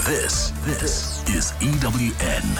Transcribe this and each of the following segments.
This is EWN.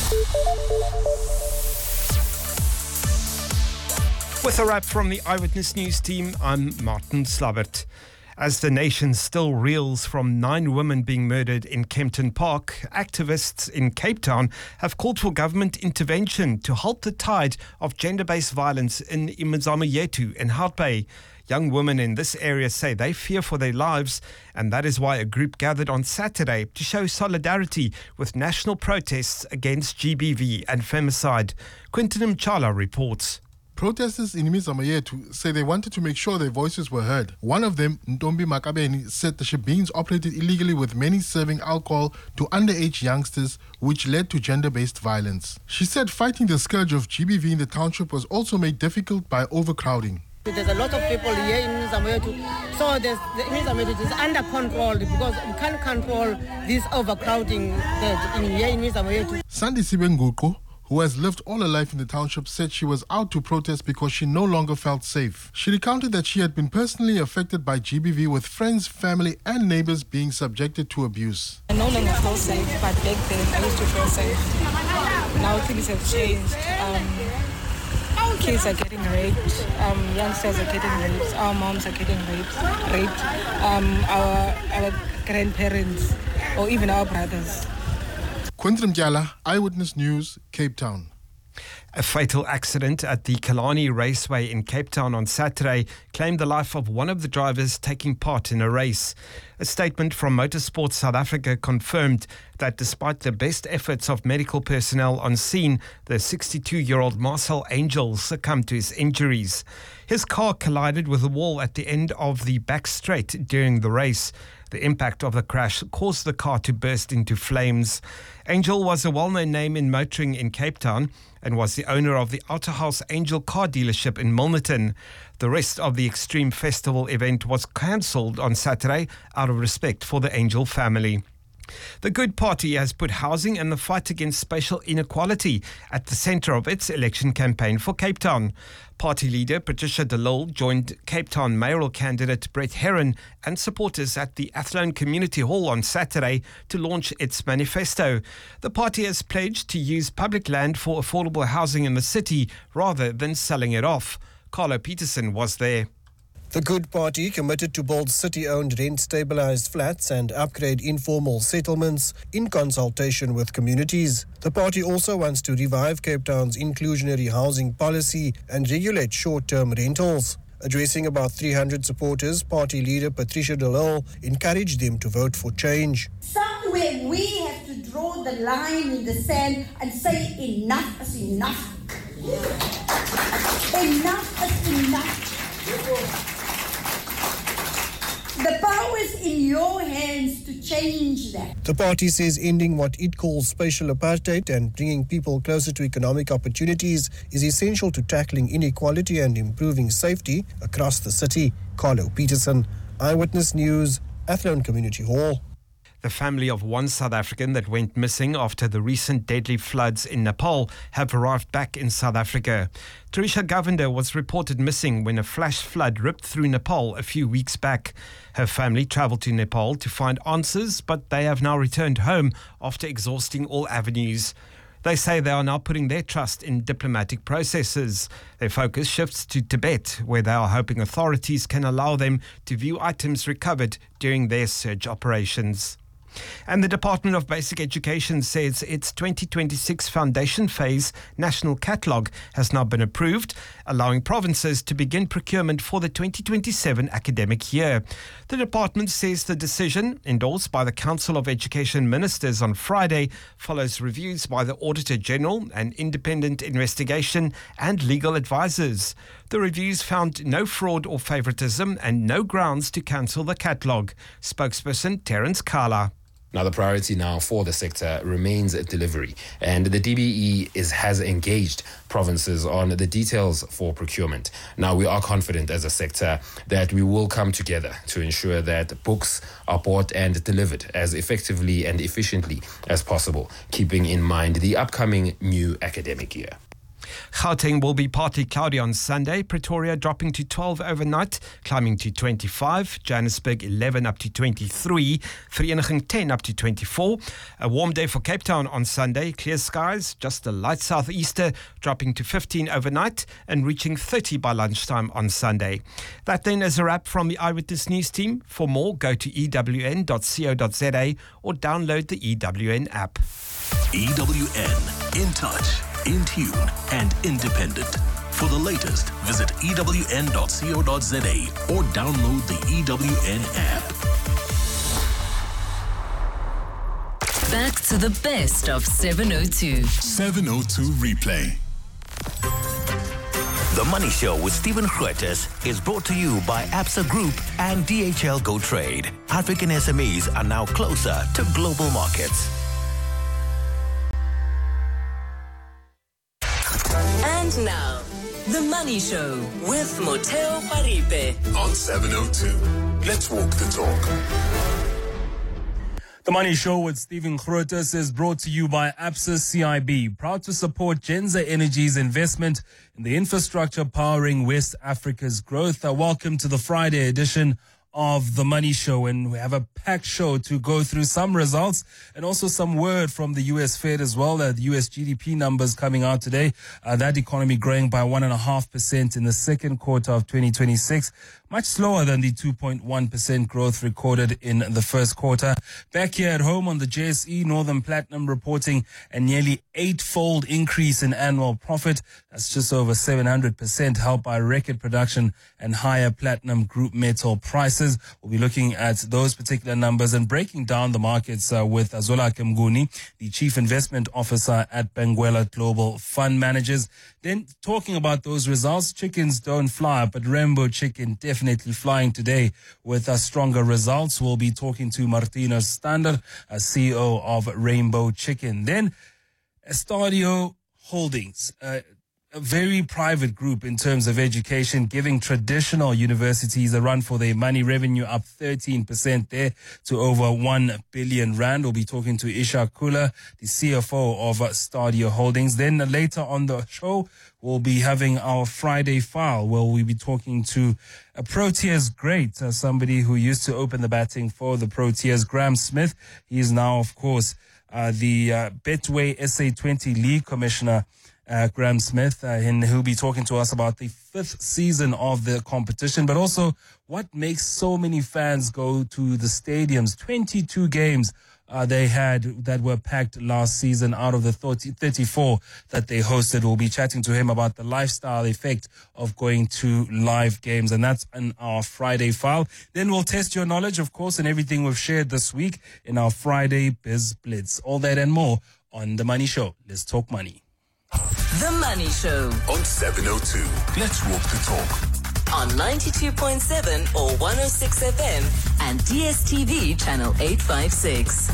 With a wrap from the Eyewitness News team, I'm Martin Slabbert. As the nation still reels from 9 women being murdered in Kempton Park, activists in Cape Town have called for government intervention to halt the tide of gender-based violence in Imizamo-Yethu and Hout Bay. Young women in this area say they fear for their lives, and that is why a group gathered on Saturday to show solidarity with national protests against GBV and femicide. Quinton Mchala reports. Protesters in Imizamo-Yethu say they wanted to make sure their voices were heard. One of them, Ntombi Makabeni, said the shebeens operated illegally, with many serving alcohol to underage youngsters, which led to gender-based violence. She said fighting the scourge of GBV in the township was also made difficult by overcrowding. There's a lot of people here in Imizamo-Yethu, so the Imizamo-Yethu is under control because we can't control this overcrowding here in Imizamo-Yethu. Sandy Sibenguko, who has lived all her life in the township, said she was out to protest because she no longer felt safe. She recounted that she had been personally affected by GBV, with friends, family and neighbors being subjected to abuse. I no longer feel safe, but back then I used to feel safe. Now things have changed. Kids are getting raped, youngsters are getting raped, our moms are getting raped, our grandparents or even our brothers. Quinton Mchala, Eyewitness News, Cape Town. A fatal accident at the Kalani Raceway in Cape Town on Saturday claimed the life of one of the drivers taking part in a race. A statement from Motorsport South Africa confirmed that despite the best efforts of medical personnel on scene, the 62-year-old Marcel Angel succumbed to his injuries. His car collided with a wall at the end of the back straight during the race. The impact of the crash caused the car to burst into flames. Angel was a well-known name in motoring in Cape Town and was the owner of the Outer House Angel car dealership in Milnerton. The rest of the Extreme Festival event was cancelled on Saturday out of respect for the Angel family. The Good Party has put housing and the fight against spatial inequality at the centre of its election campaign for Cape Town. Party leader Patricia de Lille joined Cape Town mayoral candidate Brett Herron and supporters at the Athlone Community Hall on Saturday to launch its manifesto. The party has pledged to use public land for affordable housing in the city rather than selling it off. Carlo Peterson was there. The Good Party committed to build city-owned rent-stabilised flats and upgrade informal settlements in consultation with communities. The party also wants to revive Cape Town's inclusionary housing policy and regulate short-term rentals. Addressing about 300 supporters, party leader Patricia de Lille encouraged them to vote for change. Somewhere we have to draw the line in the sand and say enough is enough. Enough is enough. The power is in your hands to change that. The party says ending what it calls spatial apartheid and bringing people closer to economic opportunities is essential to tackling inequality and improving safety across the city. Carlo Peterson, Eyewitness News, Athlone Community Hall. The family of one South African that went missing after the recent deadly floods in Nepal have arrived back in South Africa. Tarisha Govender was reported missing when a flash flood ripped through Nepal a few weeks back. Her family travelled to Nepal to find answers, but they have now returned home after exhausting all avenues. They say they are now putting their trust in diplomatic processes. Their focus shifts to Tibet, where they are hoping authorities can allow them to view items recovered during their search operations. And the Department of Basic Education says its 2026 foundation phase national catalogue has now been approved, allowing provinces to begin procurement for the 2027 academic year. The department says the decision, endorsed by the Council of Education Ministers on Friday, follows reviews by the Auditor General, an independent investigation and legal advisors. The reviews found no fraud or favouritism and no grounds to cancel the catalogue. Spokesperson Terence Kala. Now, the priority now for the sector remains delivery, and the DBE has engaged provinces on the details for procurement. Now, we are confident as a sector that we will come together to ensure that books are bought and delivered as effectively and efficiently as possible, keeping in mind the upcoming new academic year. Gauteng will be partly cloudy on Sunday. Pretoria dropping to 12 overnight, climbing to 25. Johannesburg 11 up to 23. Vereeniging 10 up to 24. A warm day for Cape Town on Sunday. Clear skies, just a light southeaster, dropping to 15 overnight and reaching 30 by lunchtime on Sunday. That then is a wrap from the Eyewitness News team. For more, go to ewn.co.za or download the EWN app. EWN, in touch, in tune, and independent. For the latest, visit ewn.co.za or download the EWN app. Back to the best of 702. 702 replay. The Money Show with Stephen Grootes is brought to you by Absa Group and DHL Go Trade. African SMEs are now closer to global markets. And now, The Money Show with Motheo Paripe. On 702. Let's walk the talk. The Money Show with Stephen Grootes is brought to you by Absa CIB, proud to support Genza Energy's investment in the infrastructure powering West Africa's growth. Welcome to the Friday edition of The Money Show, and we have a packed show to go through some results and also some word from the US Fed as well. The US GDP numbers coming out today, that economy growing by 1.5% in the second quarter of 2026. Much slower than the 2.1% growth recorded in the first quarter. Back here at home on the JSE, Northern Platinum reporting a nearly 8-fold increase in annual profit. That's just over 700%, helped by record production and higher platinum group metal prices. We'll be looking at those particular numbers and breaking down the markets with Azolake Mnguni, the Chief Investment Officer at Benguela Global Fund Managers. Then talking about those results, chickens don't fly, but Rainbow Chicken definitely flying today with stronger results. We'll be talking to Marthinus Stander, CEO of Rainbow Chicken. Then Estadio Holdings, a very private group in terms of education, giving traditional universities a run for their money. Revenue up 13% there to over 1 billion rand. We'll be talking to Isha Kula, the CFO of Stadio Holdings. Then later on the show, we'll be having our Friday file where we'll be talking to a Proteas great, somebody who used to open the batting for the Proteas, Graham Smith. He is now, of course, the Betway SA20 League Commissioner, Graham Smith, and he'll be talking to us about the 5th season of the competition, but also what makes so many fans go to the stadiums. 22 games they had that were packed last season out of the 34 that they hosted. We'll be chatting to him about the lifestyle effect of going to live games, and that's in our Friday file. Then we'll test your knowledge, of course, and everything we've shared this week in our Friday Biz Blitz. All that and more on The Money Show. Let's talk money. The Money Show On 702. Let's walk the talk. on 92.7 or 106 FM and DSTV channel 856.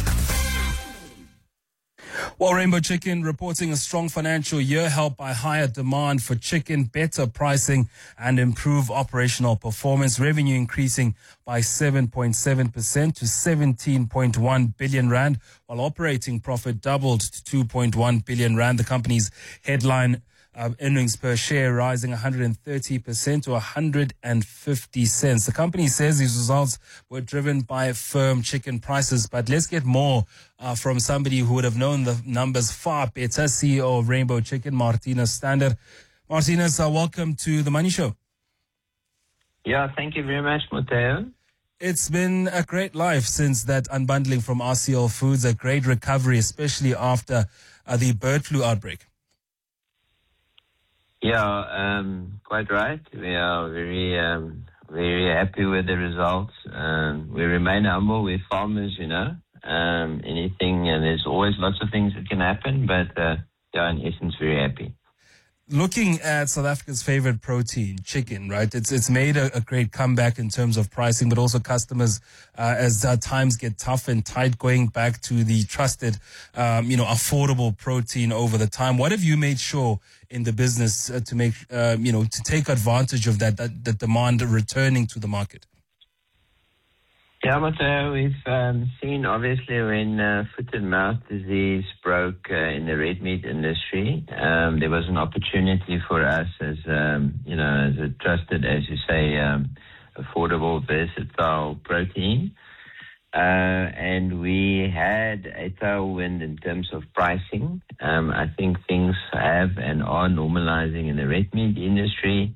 Well, Rainbow Chicken reporting a strong financial year helped by higher demand for chicken, better pricing and improved operational performance. Revenue increasing by 7.7% to 17.1 billion rand, while operating profit doubled to 2.1 billion rand. The company's headline earnings per share rising 130% to 150 cents. The company says these results were driven by firm chicken prices. But let's get more from somebody who would have known the numbers far better, CEO of Rainbow Chicken, Marthinus Stander. Marthinus, welcome to The Money Show. Yeah, thank you very much, Motheo. It's been a great life since that unbundling from RCL Foods, a great recovery, especially after the bird flu outbreak. Yeah, quite right. We are very happy with the results. We remain humble. We're farmers, you know. Anything, and there's always lots of things that can happen, but yeah, in essence, very happy. Looking at South Africa's favorite protein, chicken, right? It's made a great comeback in terms of pricing, but also customers, as times get tough and tight, going back to the trusted, affordable protein over the time. What have you made sure in the business to make, to take advantage of that demand returning to the market? Yeah, Matteo, we've seen obviously when foot and mouth disease broke in the red meat industry, there was an opportunity for us as, as a trusted, as you say, affordable, versatile protein. And we had a tailwind in terms of pricing. I think things have and are normalizing in the red meat industry.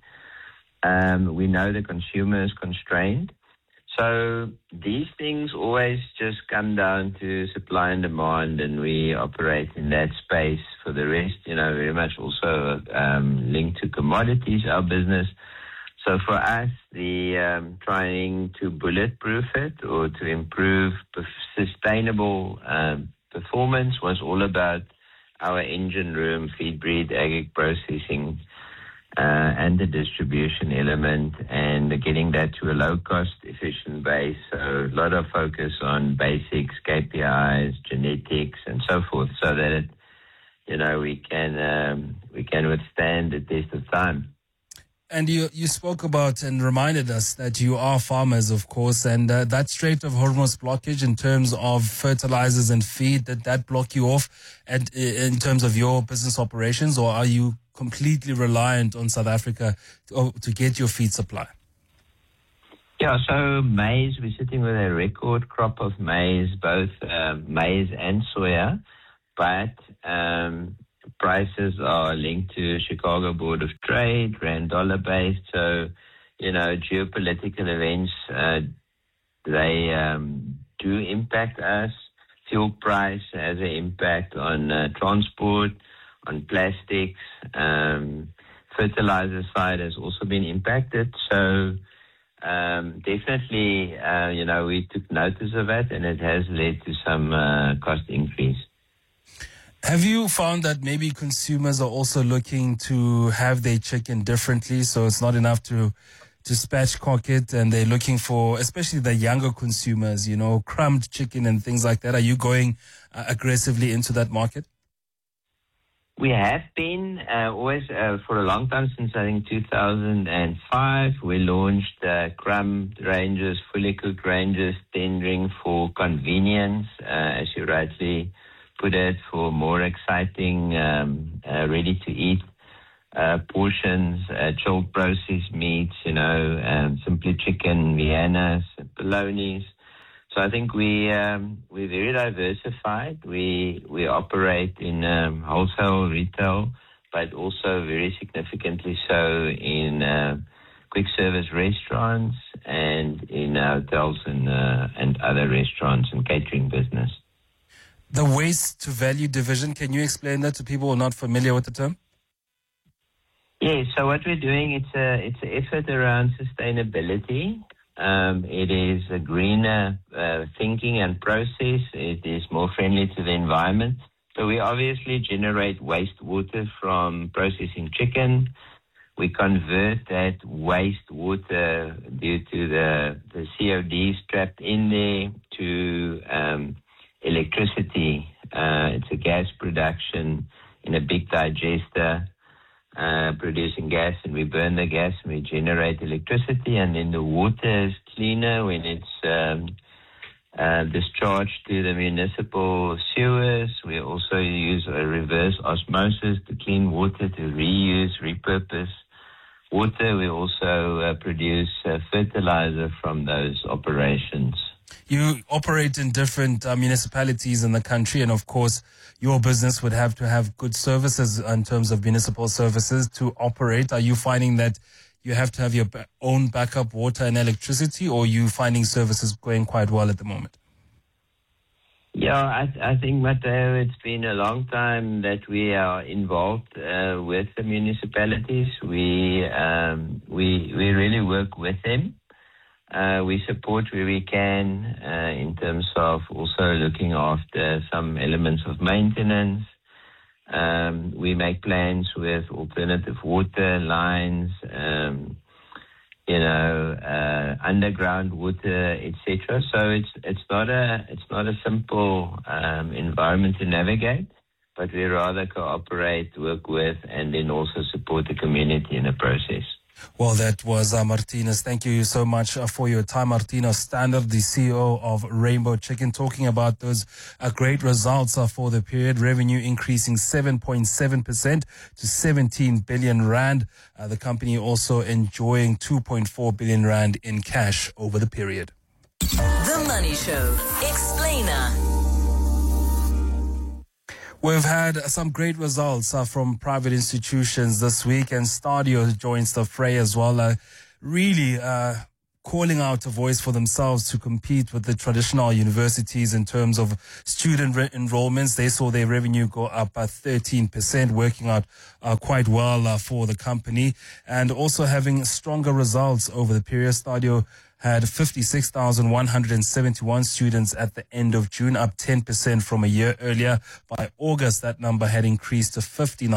We know the consumer is constrained. So these things always just come down to supply and demand, and we operate in that space. For the rest, very much also linked to commodities, our business. So for us, the trying to bulletproof it or to improve sustainable performance was all about our engine room, feed breed, agric processing, and the distribution element, and getting that to a low-cost, efficient base. So a lot of focus on basics, KPIs, genetics, and so forth, so that we can withstand the test of time. And you spoke about and reminded us that you are farmers, of course, and that Strait of Hormuz blockage in terms of fertilizers and feed, did that block you off and in terms of your business operations, or are you completely reliant on South Africa to get your feed supply? Yeah, so maize, we're sitting with a record crop of maize, both maize and soya, but prices are linked to Chicago Board of Trade, rand-dollar based. So, geopolitical events, they do impact us. Fuel price has an impact on transport, on plastics. Fertilizer side has also been impacted. So, definitely, we took notice of it, and it has led to some cost increase. Have you found that maybe consumers are also looking to have their chicken differently? So it's not enough to spatchcock it, and they're looking for, especially the younger consumers, crumbed chicken and things like that. Are you going aggressively into that market? We have been always for a long time, since I think 2005. We launched crumbed ranges, fully cooked ranges, tendering for convenience, as you rightly put it, for more exciting, ready-to-eat portions, chilled processed meats, simply chicken, Viennas, bolognas. So I think we're very diversified. We operate in wholesale, retail, but also very significantly so in quick service restaurants and in hotels and other restaurants and catering business. The waste to value division, can you explain that to people who are not familiar with the term? Yes, so what we're doing, it's an effort around sustainability. It is a greener thinking and process. It is more friendly to the environment. So we obviously generate wastewater from processing chicken. We convert that wastewater due to the CODs trapped in there to electricity. It's a gas production in a big digester, producing gas, and we burn the gas and we generate electricity, and then the water is cleaner when it's discharged to the municipal sewers. We also use a reverse osmosis to clean water, to reuse, repurpose water. We also produce fertilizer from those operations. You operate in different municipalities in the country, and of course, your business would have to have good services in terms of municipal services to operate. Are you finding that you have to have your own backup water and electricity, or are you finding services going quite well at the moment? Yeah, I think, Matteo, it's been a long time that we are involved with the municipalities. We really work with them. We support where we can in terms of also looking after some elements of maintenance. We make plans with alternative water lines, underground water, etc. So it's not a simple environment to navigate, but we rather cooperate, work with, and then also support the community in the process. Well, that was Martinez. Thank you so much for your time, Martinez Standard, the CEO of Rainbow Chicken, talking about those great results for the period. Revenue increasing 7.7% to 17 billion rand. The company also enjoying 2.4 billion rand in cash over the period. The Money Show. Explainer. We've had some great results from private institutions this week, and Stadio joins the fray as well, really calling out a voice for themselves to compete with the traditional universities in terms of student enrollments. They saw their revenue go up 13%, working out quite well for the company, and also having stronger results over the period. Stadio had 56,171 students at the end of June, up 10% from a year earlier. By August, that number had increased to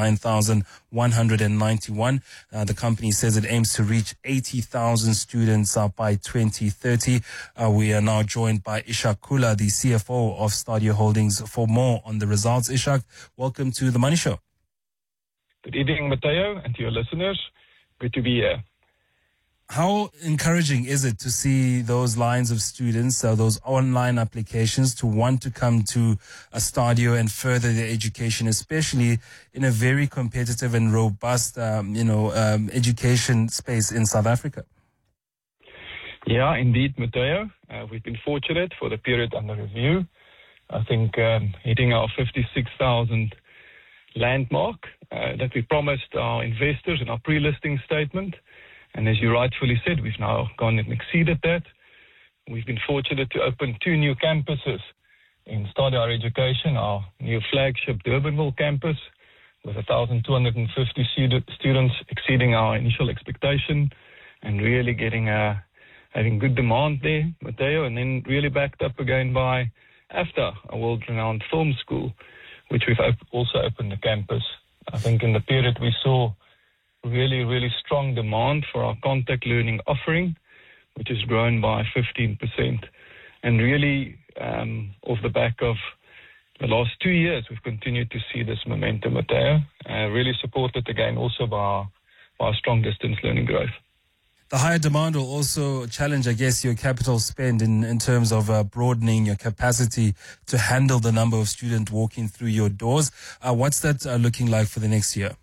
59,191. The company says it aims to reach 80,000 students by 2030. We are now joined by Ishak Kula, the CFO of Stadio Holdings, for more on the results. Ishak, welcome to The Money Show. Good evening, Matteo, and to your listeners. Good to be here. How encouraging is it to see those lines of students, those online applications, to want to come to a Stadio and further their education, especially in a very competitive and robust, education space in South Africa? Yeah, indeed, Matteo. We've been fortunate for the period under review. I think hitting our 56,000 landmark that we promised our investors in our pre-listing statement. And as you rightfully said, we've now gone and exceeded that. We've been fortunate to open 2 new campuses in Stadio Higher Education, our new flagship Durbanville campus, with 1,250 students, exceeding our initial expectation and really having good demand there, Matteo, and then really backed up again by AFDA, a world-renowned film school, which we've also opened the campus. I think in the period we saw really strong demand for our contact learning offering, which has grown by 15%. And really, off the back of the last 2 years, we've continued to see this momentum, Matteo, really supported again also by our strong distance learning growth. The higher demand will also challenge, I guess, your capital spend in terms of broadening your capacity to handle the number of students walking through your doors. What's that looking like for the next year?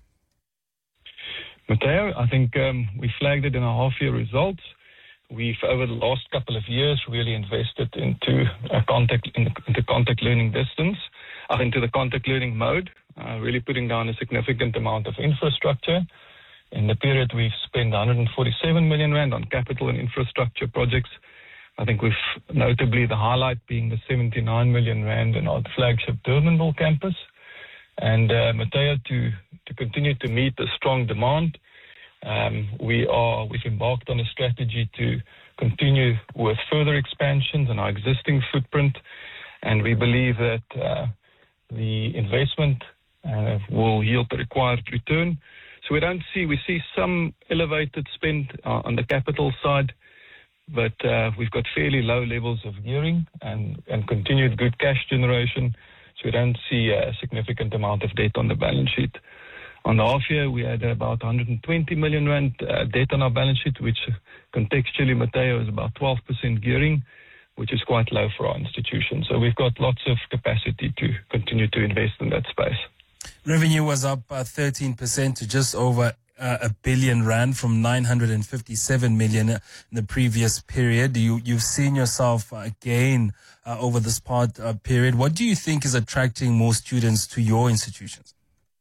Matteo, I think we flagged it in our half-year results. We've, over the last couple of years, really invested into contact learning distance, into the contact learning mode, really putting down a significant amount of infrastructure. In the period, we've spent 147 million rand on capital and infrastructure projects. I think we've notably the highlight being the 79 million rand in our flagship Durbanville campus. And Matteo, to continue to meet the strong demand, we've embarked on a strategy to continue with further expansions in our existing footprint, and we believe that the investment will yield the required return. So we see some elevated spend on the capital side, but we've got fairly low levels of gearing and continued good cash generation. So we don't see a significant amount of debt on the balance sheet. On the half year, we had about 120 million rand debt on our balance sheet, which contextually, Matteo, is about 12% gearing, which is quite low for our institution. So we've got lots of capacity to continue to invest in that space. Revenue was up 13% to just over a billion rand from 957 million in the previous period. You've seen yourself gain over this period. What do you think is attracting more students to your institutions?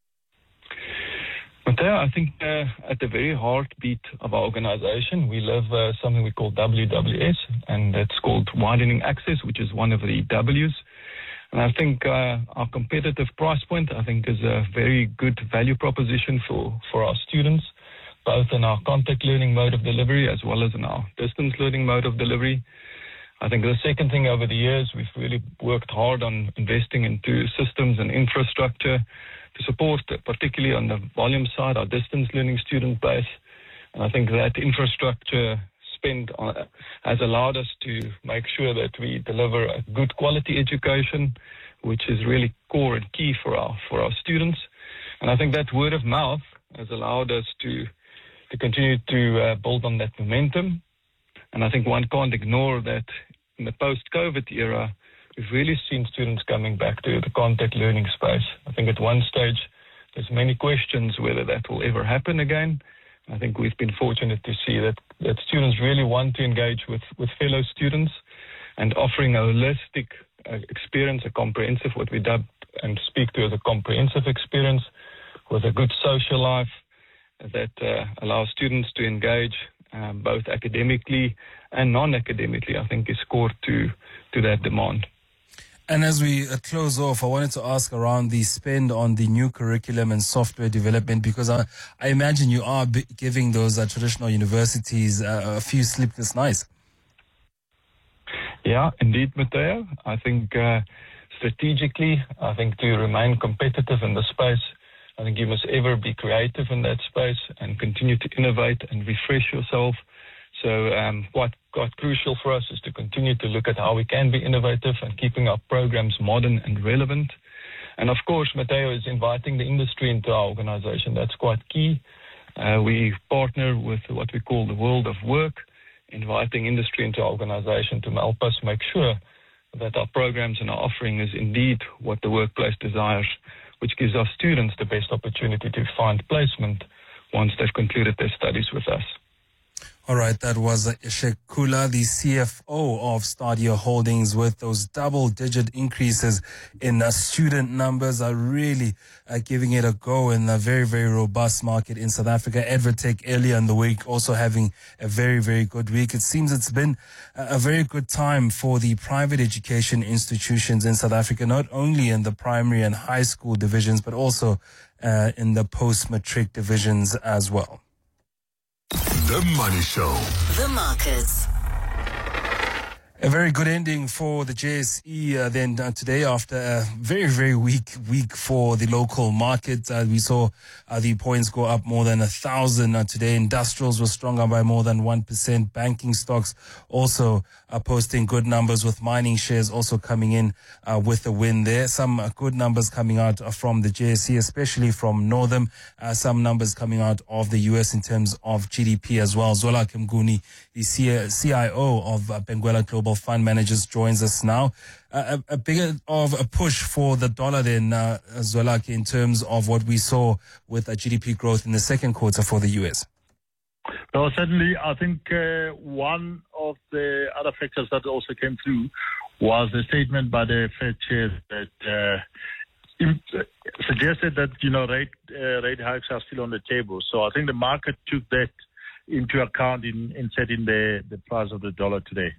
Matteo, I think at the very heartbeat of our organization, we live something we call WWS, and that's called widening access, which is one of the W's. And I think our competitive price point, I think, is a very good value proposition for our students, both in our contact learning mode of delivery as well as in our distance learning mode of delivery. I think the second thing, over the years, we've really worked hard on investing into systems and infrastructure to support, particularly on the volume side, our distance learning student base. And I think that infrastructure spend has allowed us to make sure that we deliver a good quality education, which is really core and key for our students. And I think that word of mouth has allowed us to to continue to build on that momentum. And I think one can't ignore that in the post-COVID era, we've really seen students coming back to the contact learning space. I think at one stage, there's many questions whether that will ever happen again. I think we've been fortunate to see that students really want to engage with fellow students and offering a holistic experience, a comprehensive, what we dub and speak to as a comprehensive experience with a good social life that allows students to engage both academically and non-academically, I think is core to that demand. And as we close off, I wanted to ask around the spend on the new curriculum and software development, because I imagine you are giving those traditional universities a few sleepless nights. Yeah, indeed, Matteo. I think strategically, I think to remain competitive in the space, I think you must ever be creative in that space and continue to innovate and refresh yourself. So what crucial for us is to continue to look at how we can be innovative and keeping our programs modern and relevant. And of course, Matteo, is inviting the industry into our organization. That's quite key. We partner with what we call the world of work, inviting industry into our organization to help us make sure that our programs and our offering is indeed what the workplace desires, which gives our students the best opportunity to find placement once they've concluded their studies with us. All right, that was Ishak Kula, the CFO of Stadio Holdings, with those double-digit increases in student numbers, are really giving it a go in a very, very robust market in South Africa. Edvitech earlier in the week also having a very, very good week. It seems it's been a very good time for the private education institutions in South Africa, not only in the primary and high school divisions, but also in the post-matric divisions as well. The Money Show. The markets. A very good ending for the JSE then today after a very, very weak week for the local market. We saw the points go up more than 1,000 today. Industrials were stronger by more than 1%. Banking stocks also posting good numbers, with mining shares also coming in with a win there. Some good numbers coming out from the JSE, especially from Northam. Some numbers coming out of the US in terms of GDP as well. Zwelakhe Mnguni, the CIO of Benguela Global Fund Managers, joins us now. A bigger of a push for the dollar then, Zwelakhe, in terms of what we saw with GDP growth in the second quarter for the US. No, certainly. I think one of the other factors that also came through was a statement by the Fed chair that suggested that rate hikes are still on the table. So I think the market took that into account in setting the price of the dollar today.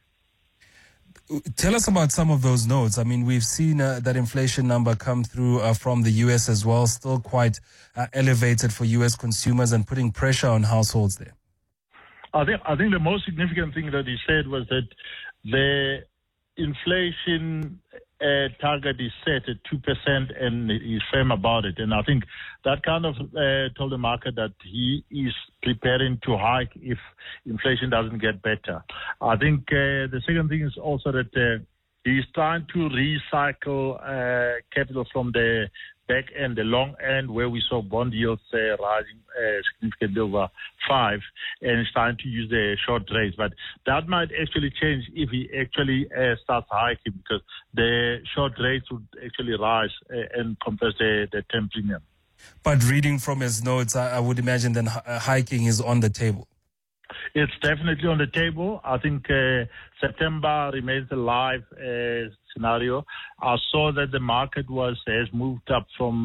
Tell us about some of those notes. I mean, we've seen that inflation number come through from the U.S. as well, still quite elevated for U.S. consumers and putting pressure on households there. I think the most significant thing that he said was that the inflation target is set at 2% and he's firm about it. And I think that kind of told the market that he is preparing to hike if inflation doesn't get better. I think the second thing is also that he's trying to recycle capital from the back end, the long end, where we saw bond yields rising significantly over 5, and he's trying to use the short rates. But that might actually change if he actually starts hiking, because the short rates would actually rise and compress the term premium. But reading from his notes, I would imagine then hiking is on the table. It's definitely on the table. I think September remains a live scenario. I saw that the market has moved up from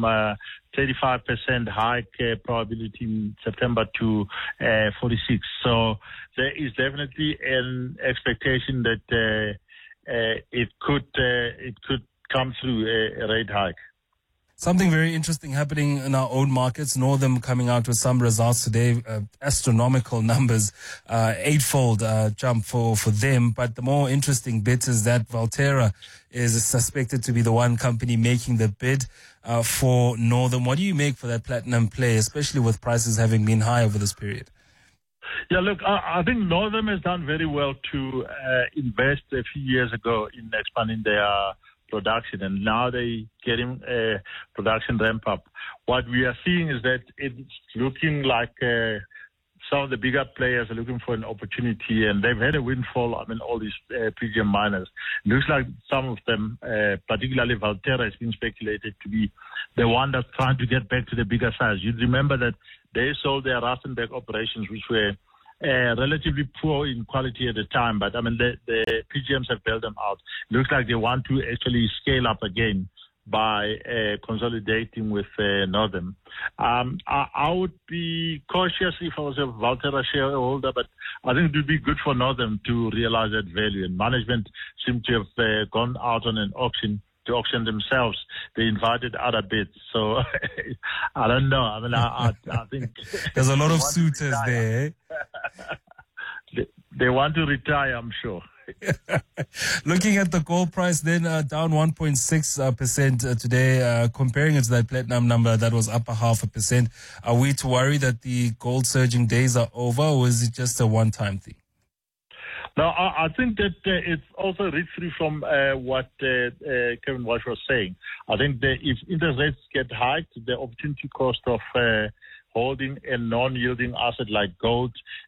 35% hike probability in September to 46. So there is definitely an expectation that it could come through a rate hike. Something very interesting happening in our own markets. Northam coming out with some results today, astronomical numbers, 8-fold jump for them. But the more interesting bit is that Valterra is suspected to be the one company making the bid for Northam. What do you make for that platinum play, especially with prices having been high over this period? Yeah, look, I think Northam has done very well to invest a few years ago in expanding their production, and now they getting a production ramp up. What we are seeing is that it's looking like some of the bigger players are looking for an opportunity, and they've had a windfall. I mean, all these PGM miners. Looks like some of them, particularly Valterra, has been speculated to be the one that's trying to get back to the bigger size. You'd remember that they sold their Rustenburg operations, which were relatively poor in quality at the time, but I mean, the PGMs have bailed them out. Looks like they want to actually scale up again by consolidating with Northam. I would be cautious if I was a Valterra shareholder, but I think it would be good for Northam to realize that value. And management seem to have gone out on an auction to auction themselves. They invited other bids. So I don't know. I mean, I think there's a lot of suitors there. They want to retire, I'm sure. Looking at the gold price, then down 1.6% today, comparing it to that platinum number that was up 0.5%. Are we to worry that the gold surging days are over, or is it just a one-time thing? No, I think that it's also read through from what Kevin Walsh was saying. I think that if interest rates get hiked, the opportunity cost of holding a non-yielding asset like gold